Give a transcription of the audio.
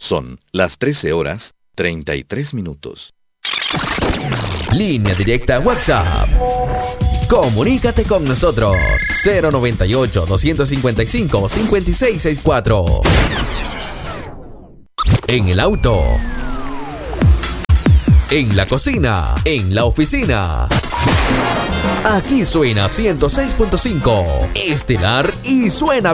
Son las 13:33. Línea directa WhatsApp. Comunícate con nosotros. 098-255-5664. En el auto, en la cocina, en la oficina. Aquí suena 106.5 Estelar y suena